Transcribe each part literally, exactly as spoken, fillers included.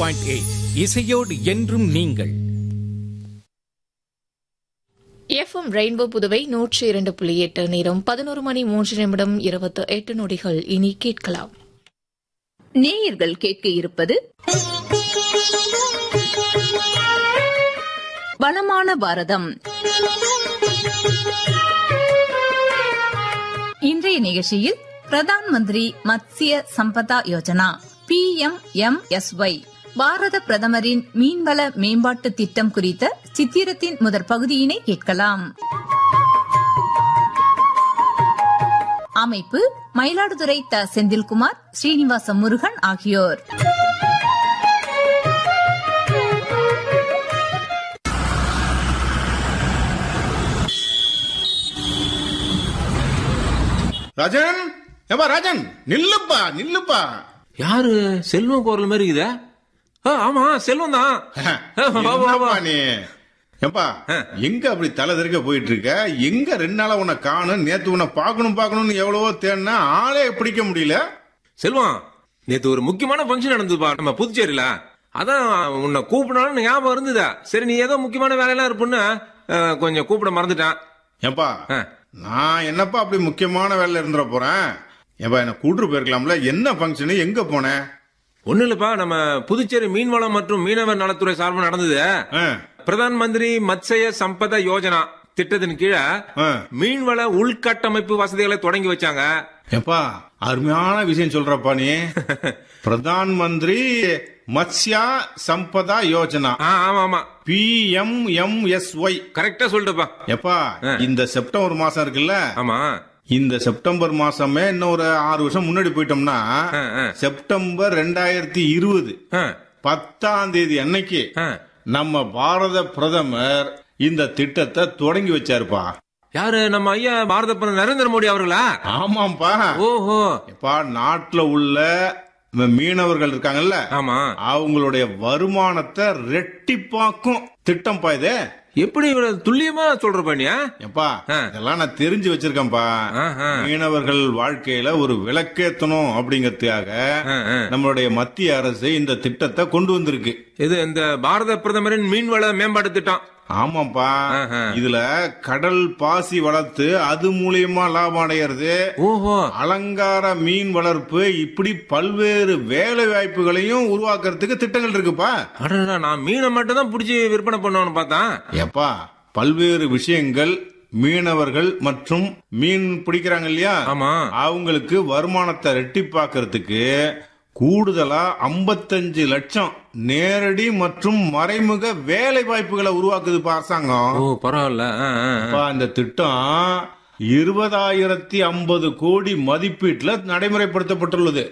Point eight இசையோடு என்றும் நீங்கள். எஃப்எம் ரெயின்போ புதுவை நூற்றி இரண்டு புள்ளி எட்டு. நேரம் பதினோரு மணி மூன்று நிமிடம் இருபத்தி எட்டு நொடிகள். இனி கேட்கலாம். நேயர்கள் கேட்க இருப்பது வளமான பாரதம். இன்றைய நிகழ்ச்சியில் Pradhan Mantri Matsya Sampada Yojana B M M S Y பாரத பிரதமரின் மீன்வள மேம்பாட்டு திட்டம் குறித்த சித்திரத்தின் முதற் பகுதியினை கேட்கலாம். அமைப்பு மயிலாடுதுறை த செந்தில்குமார், ஸ்ரீனிவாச முருகன் ஆகியோர். ராஜன், ஏப்பா ராஜன், நில்லுப்பா நில்லுப்பா. யாரு? செல்வம் குரல் மாதிரி இருக்குதா? ஆமா, செல்வம் தான். நீ ஏப்பா எங்க அப்படி தலை தெறிக்க போயிட்டு இருக்க? எங்க ரெண்டு நாளா உன்னை காணும், நேத்து உன்னை பாக்கணும் பாக்கணும்னு எவ்வளவோ தேடினா ஆளே பிடிக்க முடியல. செல்வம், நேத்து ஒரு முக்கியமான பங்கன் நடந்ததுப்பா நம்ம புதுச்சேரியில. அதான் உன்னை கூப்பிடணும்னு ஞாபகம் இருந்ததா. சரி, நீ ஏதோ முக்கியமான வேலையெல்லாம் இருப்புன்னு கொஞ்சம் கூப்பிட மறந்துட்டான். ஏப்பா நான் என்னப்பா அப்படி முக்கியமான வேலையில இருந்துட போறேன்? ஏப்பா என்ன கூட்டு போயிருக்கலாம்ல. என்ன பங்கன், எங்க போனேன்? ஒண்ணு இல்லப்பா, நம்ம புதுச்சேரி மீன்வளம் மற்றும் மீனவர் நலத்துறை சார்பில் நடந்தது. பிரதான் மந்திரி மத்ஸ்ய சம்பதா யோஜனா திட்டத்தின் கீழே மீன்வள உள்கட்டமைப்பு வசதிகளை தொடங்கி வச்சாங்க. எப்பா அருமையான விஷயம் சொல்றப்பா நீ. பிரதான் மந்திரி மத்ஸ்ய சம்பதா யோஜனா. ஆமா ஆமா, B M M S Y. கரெக்டா சொல்லிட்டப்பா. எப்பா இந்த செப்டம்பர் மாசம் இருக்குல்ல, ஆமா, இந்த செப்டம்பர் மாசமே இன்னும் ஒரு ஆறு வருஷம் முன்னாடி போயிட்டோம்னா செப்டம்பர் ரெண்டாயிரத்தி இருபது பத்தாம் தேதி அன்னைக்கு நம்ம பாரத பிரதமர் இந்த திட்டத்தை தொடங்கி வச்சாருப்பா. யாரு? நம்ம ஐயா பாரத பிரதமர் நரேந்திர மோடி அவர்களா? ஆமாப்பா. ஓஹோ. இப்ப நாட்டுல உள்ள மீனவர்கள் இருக்காங்கல்ல, ஆமா, அவங்களுடைய வருமானத்தை ரெட்டிப்பாக்கும் திட்டம் பா இது. எப்படி துல்லியமா சொல்ற பண்ணியா? எப்பா இதெல்லாம் நான் தெரிஞ்சு வச்சிருக்கேன்ப்பா. மீனவர்கள் வாழ்க்கையில ஒரு விளக்கேத்தணும் அப்படிங்கறதுக்காக நம்மளுடைய மத்திய அரசு இந்த திட்டத்தை கொண்டு வந்திருக்கு. இது இந்த பாரத பிரதமரின் மீன்வள மேம்பாட்டு திட்டம். ஆமாப்பா. இதுல கடல் பாசி வளர்த்து அது மூலியமா லாபம் அடையிறது, ஓஹோ, அலங்கார மீன் வளர்ப்பு, இப்படி பல்வேறு வேலை வாய்ப்புகளையும் உருவாக்குறதுக்கு திட்டங்கள் இருக்குப்பா. நான் மீனை மட்டும் தான் பிடிச்சி விற்பனை பண்ணணும்னு பார்த்தா. எப்பா பல்வேறு விஷயங்கள் மீனவர்கள் மற்றும் மீன் பிடிக்கிறாங்க இல்லையா, ஆமா, அவங்களுக்கு வருமானத்தை ரெட்டிப்பாக்குறதுக்கு கூடுதலா ஐம்பத்தஞ்சு லட்சம் நேரடி மற்றும் மறைமுக வேலை வாய்ப்புகளை உருவாக்குது அரசாங்கம். ஓ பரவாயில்ல. இந்த திட்டம் இருபதாயிரத்தி ஐம்பது கோடி மதிப்பீட்டுல நடைமுறைப்படுத்தப்பட்டுள்ளது.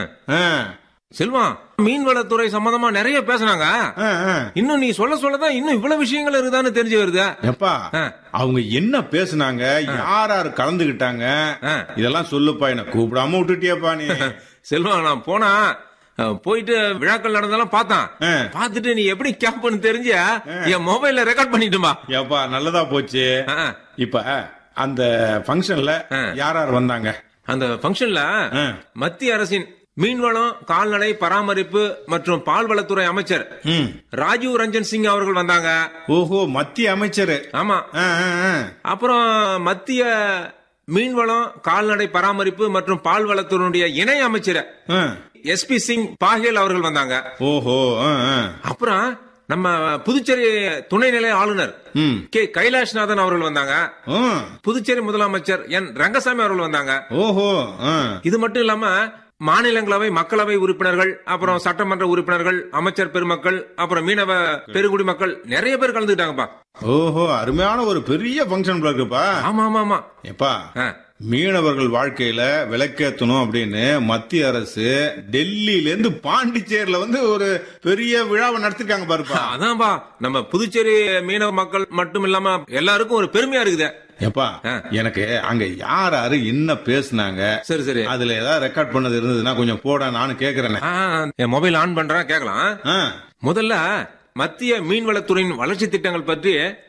செல்வா, மீன்வளத்துறை சம்பந்தமா நிறைய பேசினாங்க. இன்னும் நீ சொல்ல சொல்லதான் இன்னும் இவ்வளவு விஷயங்கள் இருக்குதான்னு தெரிஞ்சு வருது. எப்பா அவங்க என்ன பேசுனாங்க, யார் யாரு கலந்துகிட்டாங்க, இதெல்லாம் சொல்லுப்பா. என்ன கூப்பிடாம விட்டுட்டியப்பா நீ. செல்வா, நான் போனா போயிட்டு விழாக்கள் நடந்தாலும் பார்த்தான். பார்த்துட்டு நீ எப்படி கேப்னு தெரிஞ்ச என் மொபைல்ல ரெக்கார்ட் பண்ணிட்டுமா. ஏப்பா நல்லதா போச்சு. இப்ப அந்த பங்கன்ல யார் யார் வந்தாங்க? அந்த பங்கன்ல மத்திய அரசின் மீன்வளம், கால்நடை பராமரிப்பு மற்றும் பால்வளத்துறை அமைச்சர் ராஜீவ் ரஞ்சன் சிங் அவர்கள் வந்தாங்க. ஓஹோ, மத்திய அமைச்சர். ஆமா. அப்புறம் மத்திய மீன்வளம், கால்நடை பராமரிப்பு மற்றும் பால்வளத்துறையுடைய இணை அமைச்சர் எஸ் பி சிங் பாகேல் அவர்கள் வந்தாங்க. ஓஹோ. அப்புறம் நம்ம புதுச்சேரி துணைநிலை ஆளுநர் கே கைலாஷ்நாதன் அவர்கள் வந்தாங்க. புதுச்சேரி முதலமைச்சர் என் ரங்கசாமி அவர்கள் வந்தாங்க. ஓஹோ. இது மட்டும் இல்லாம மாநிலங்களவை, மக்களவை உறுப்பினர்கள், அப்புறம் சட்டமன்ற உறுப்பினர்கள், அமைச்சர் பெருமக்கள், அப்புறம் மீனவ பெருங்குடி மக்கள் நிறைய பேர் கலந்துக்கிட்டாங்கப்பா. ஓஹோ, அருமையான ஒரு பெரிய பங்கன் இருக்குப்பா. ஆமா ஆமா ஆமா. எப்பா மீனவர்கள் வாழ்க்கையில விளக்கேற்றணும் அப்படின்னு மத்திய அரசு டெல்லியில இருந்து பாண்டிச்சேரியில வந்து ஒரு பெரிய விழாவை நடத்திருக்காங்க பாருப்பா. அதான்பா, நம்ம புதுச்சேரி மீனவ மக்கள் மட்டும் இல்லாம எல்லாருக்கும் ஒரு பெருமையா இருக்குது. எப்பா எனக்கு அங்க யார் யாரு என்ன பேசுனாங்க, சரி சரி, அதுல ஏதாவது ரெக்கார்ட் பண்ணது இருந்ததுன்னா கொஞ்சம் போட, நானும் கேக்குறேன். என் மொபைல் ஆன் பண்றேன், கேட்கலாம். முதல்ல மத்திய மீன்வளத்துறையின் வளர்ச்சி திட்டங்கள் பற்றி